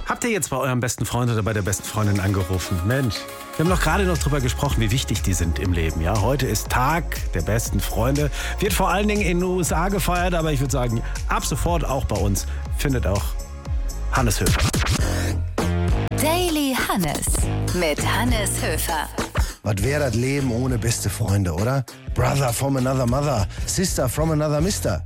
Habt ihr jetzt bei eurem besten Freund oder bei der besten Freundin angerufen? Mensch, wir haben doch gerade noch drüber gesprochen, wie wichtig die sind im Leben. Ja, heute ist Tag der besten Freunde. Wird vor allen Dingen in den USA gefeiert, aber ich würde sagen, ab sofort auch bei uns findet auch Hannes Höfer. Daily Hannes mit Hannes Höfer. Was wäre das Leben ohne beste Freunde, oder? Brother from another mother, sister from another mister.